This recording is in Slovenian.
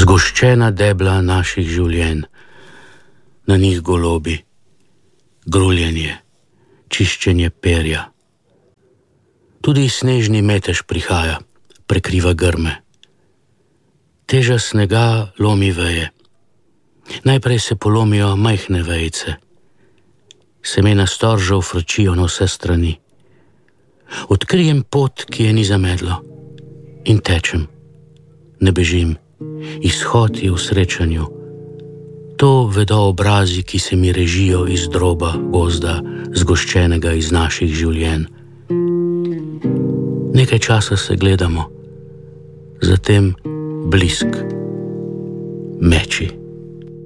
zgoščena debla naših življenj, na njih golobi, gruljenje, čiščenje perja. Tudi snežni metež prihaja, prekriva grme. Teža snega lomi veje. Najprej se polomijo majhne vejice. Semena storžev frčijo na vse strani. Odkrijem pot, ki je ni zamedlo, in tečem. Ne bežim, izhod je v srečanju. To vedo obrazi, ki se mi režijo iz droba gozda, zgoščenega iz naših življenj. Nekaj časa se gledamo, zatem blisk, meči.